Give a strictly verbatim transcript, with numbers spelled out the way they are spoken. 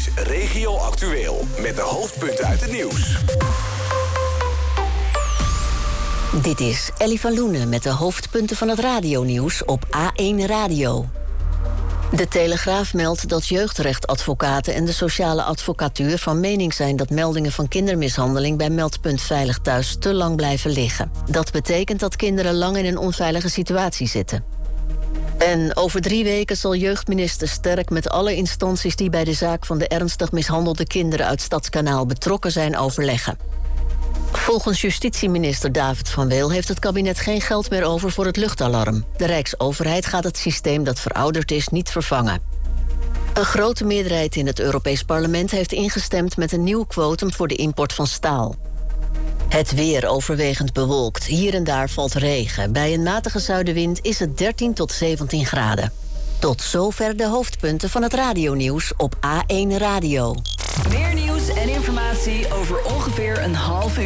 is Regio Actueel met de hoofdpunten uit het nieuws. Dit is Ellie van Loenen met de hoofdpunten van het radionieuws op A één Radio. De Telegraaf meldt dat jeugdrechtadvocaten en de sociale advocatuur van mening zijn dat meldingen van kindermishandeling bij Meldpunt Veilig Thuis te lang blijven liggen. Dat betekent dat kinderen lang in een onveilige situatie zitten. En over drie weken zal jeugdminister Sterk met alle instanties die bij de zaak van de ernstig mishandelde kinderen uit Stadskanaal betrokken zijn overleggen. Volgens justitieminister David van Weel heeft het kabinet geen geld meer over voor het luchtalarm. De Rijksoverheid gaat het systeem dat verouderd is niet vervangen. Een grote meerderheid in het Europees Parlement heeft ingestemd met een nieuw quotum voor de import van staal. Het weer overwegend bewolkt. Hier en daar valt regen. Bij een matige zuidenwind is het dertien tot zeventien graden. Tot zover de hoofdpunten van het radionieuws op A één Radio. Meer nieuws en informatie over ongeveer een half uur.